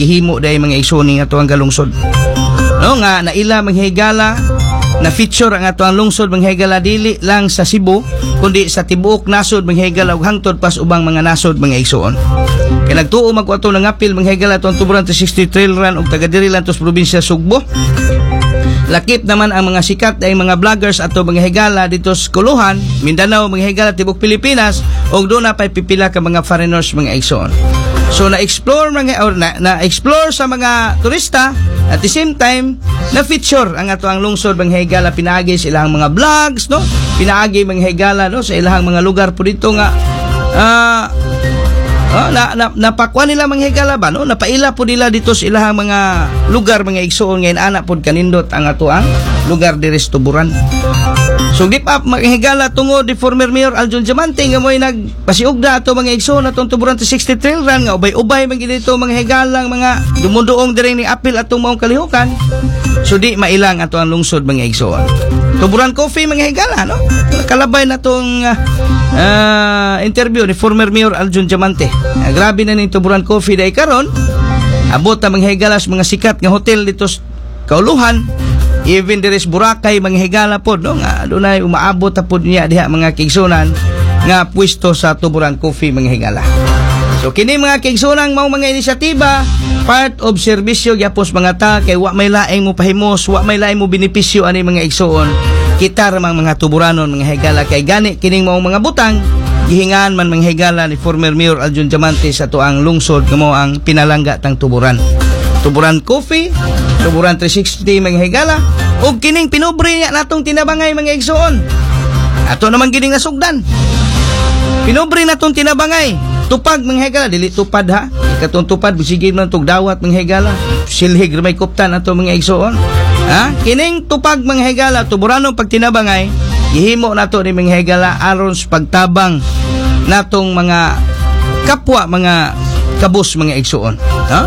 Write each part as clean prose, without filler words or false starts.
gihimo day mga igsoon nga tuang galungsod. No nga naila manghigala na feature ang ato ang lungsod manghigala dili lang sa Cebu kundi sa tibuok nasod manghigala ug hangtod pas ubang mga nasod mga igsoon. Kay nagtuo magkuato ng apil manghigala atong tuburan 60 trail run ug taga diri lang tos probinsya Sugbo. Lakip naman ang mga sikat ay mga vloggers ato mga higala dito sa Kuluhan, Mindanao, mga higala tibok Pilipinas ug doon na pay pipila ka mga foreigners mga igsoon. So na-explore na-explore sa mga turista at the same time na-feature ang ato ang lungsod mga higala pinaagi sa ilang mga vlogs, no? Pinaagi mga higala no sa ilang mga lugar po dito nga napakwa nila mga higala ba no? Napaila po nila dito sa ilang mga lugar mga igsoon ngayon anak po kanindot ang ato ang lugar diri sa Tuburan. So dip up mga higala tungod di former Mayor Aljun Diamante nga mo'y nagpasiugda ato mga igsoon atong Tuburan 60 trail run nga ubay-ubay mga dito mga higalang mga dumuduong diri ni apil atong maong kalihukan. So di mailang ato ang lungsod mga igsoon. Tuburan Coffee mga higala no? Kalabay na tong interview ni former Mayor Aljun Diamante. Grabe na ning Tuburan Coffee day karon. Abot ang mga higala sa mga sikat nga hotel dito sa Kauluhan. Even there is Boracay mga higala pod no nga dunay umaabot ta pod niya diha mga kigsunan nga pwesto sa Tuburan Coffee mga higala. So kini mga kigsunan mao mga inisyatiba part of serbisyo gyapos mga ta kay wa may laing mo pahimos, wa may laing mo benepisyo ani mga igsoon. Kita ramang mga Tuburanon mga higala kay gani kining mao mga butang gihingan man mga higala ni former Mayor Aljun Diamante sa tuang lungsod nga mao ang pinalangga tang Tuburan. Tuburan Coffee, Tuburan 360 mga higala ug kining pinobre niya natong tinabangay mga igsoon. Ato naman gining nasugdan. Pinobre natong tinabangay. Tupag mga higala dili tupad ha. Ikatong tupad bisige man tug dawat mga higala. Silhig may kuptan ato mga igsoon. Ha? Kining tupag mga higala Tuburanong pagtinabangay gihimo nato ni mga higala aron sa pagtabang natong mga kapwa mga kabus mga igsoon. Ha?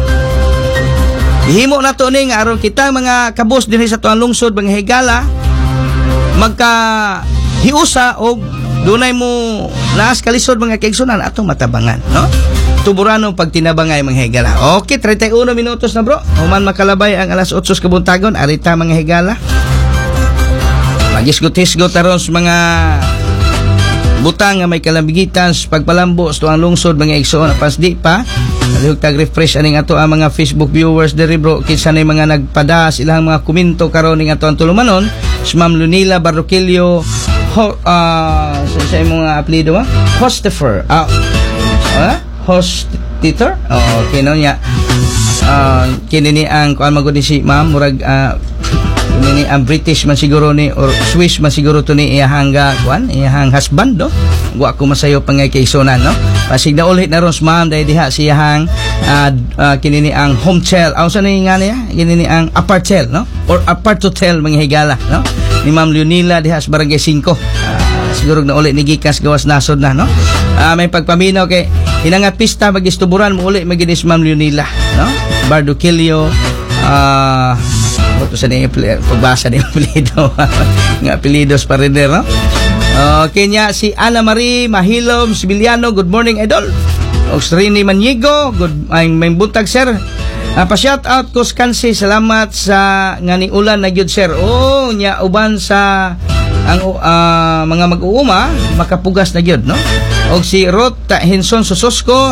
Gihimo nato ni nga aron kita mga kabus dinhi sa tuang lungsod mga higala magka hiusa og dunay mo laas kalisod mga kaigsunan atong matabangan no. Tuburanong pagtinabangay mga higala. Okay, 31 minutos na bro. Human makalabay ang alas 8 kabuntagon arita mga higala. Magisgot-hisgot aron sa mga butang nga may kalambigitan sa pagpalambo sa tuang lungsod mga igsoon apas di pa alihog tag-refresh aning ato ang mga Facebook viewers diri bro kinsa nay mga nagpada ilang mga komento karon ning ato ang tulumanon si Ma'am Lunila Barroquillo sa imong apelyido ha Hostifer Hostiter okay no nya kini ni ang kuan magud si Ma'am murag ini ang British man siguro ni or Swiss man siguro to ni iyahang husband no wa ko masayo pangay kaysonan no pasig na ulit na ron ma'am dahil diha siyahang kini ni ang home chair sa ni nga niya kini ni ang apartel no or apart hotel mga higala no ni Ma'am Leonila diha sa Barangay 5 siguro na ulit ni gikas gawas nasod na no may pagpaminaw kay hinangat pista magistuburan mo ulit maginis Ma'am Leonila no Bardoquillo ito sa niya pagbasa niya apelido nga apelidos pa rin no? Kenya si Ana Marie Mahilom Sibiliano, good morning idol. O Srini Manigo, may buntag sir. Pa-shout out ko Skansi, salamat sa nga ni ulan na gyud sir. Nya uban sa ang mga mag-uuma makapugas na gyud no. Og si Rot Hinson Sososko